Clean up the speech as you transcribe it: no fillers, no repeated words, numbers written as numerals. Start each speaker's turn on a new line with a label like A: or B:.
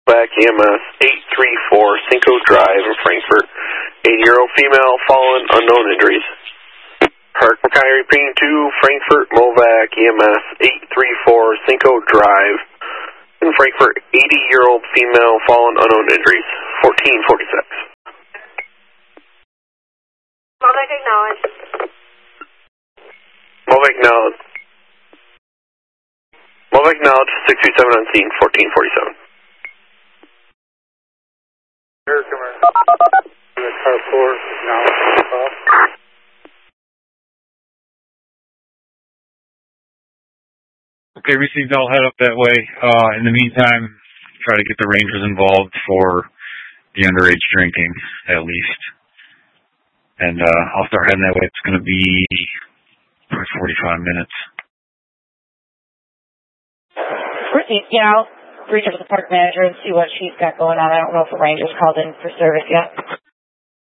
A: Back EMS 834 Cinco Drive in Frankfort. 80-year-old female, fallen, unknown injuries. Park McKay repeating to Frankfort, Movac EMS 834 Cinco Drive in Frankfort. 80-year-old female, fallen, unknown injuries. 1446.
B: Movac acknowledged.
A: Movac acknowledged. Movac acknowledged. 627 on scene. 1447.
C: Here, come here. Car 4 acknowledged.
D: Okay, received. I'll head up that way. In the meantime, try to get the Rangers involved for the underage drinking, at least. And I'll start heading that way. It's going to be probably 45 minutes.
B: You know, reach out to the park manager and see what she's got going on. I don't know if the Rangers called in for service yet.